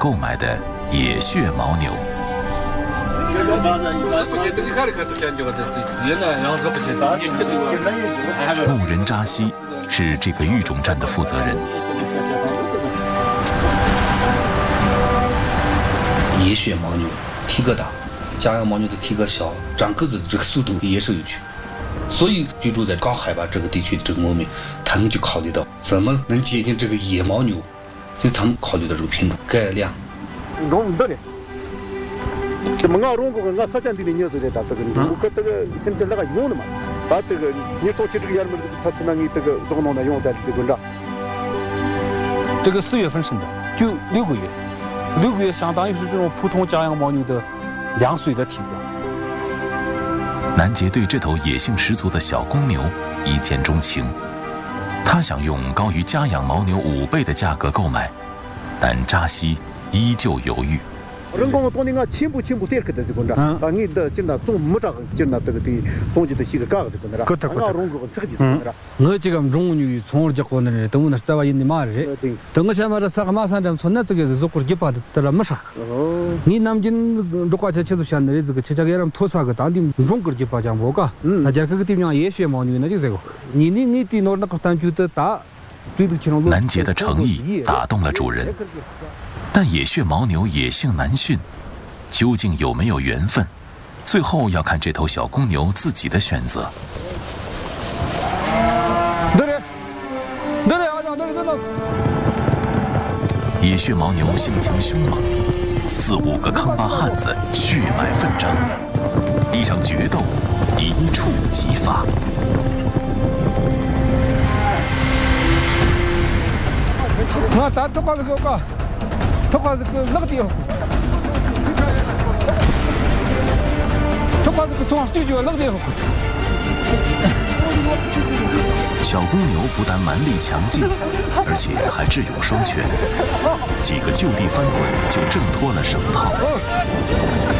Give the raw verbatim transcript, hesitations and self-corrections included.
购买的野血牦牛。牧人扎西是这个育种站的负责人。 野血牦牛体格大，家养牦牛的体格小，长个子的这个速度也是有趣。所以居住在高海拔这个地区的这个牧民，他们就考虑到怎么能接近这个野牦牛，所以他们考虑到这个品种改良。 这么俺中国俺啥讲的呢？就是这这个，我这个现在那个用的嘛，把这个你多这个样子，他只能你这个中农的用的这个啥？ 这个四月份生的，就六个月，六个月相当于是这种普通家养牦牛的两岁的体格。 南杰对这头野性十足的小公牛一见钟情，他想用高于家养牦牛五倍的价格购买，但扎西依旧犹豫。 人工当年啊，全部全部点开的这个呢，当年的进到种木桩进到这个的中间的些个干这个呢，俺中国这个地方的。 我这个中女从这个呢，等我那在外印的嘛人，等我先把这三个马山站从那这个是过去把的得了没啥。哦。你南京如果在去现在这个去这个人拖出个当地中国就把讲不个，那这个地方野血牦牛那就这个，你你你的那个单就的大，对得起了。 南杰的诚意打动了主人。但野血牦牛野性难驯，究竟有没有缘分？最后要看这头小公牛自己的选择。 对对，对对，对对对对。 野血牦牛性情凶猛，四五个康巴汉子血脉奋张，一场决斗一触即发。 我打他把这个。他把这个那个地方，他把这个从对角那个地方。 小公牛不但蛮力强劲，而且还智勇双全，几个就地翻滚就挣脱了绳套。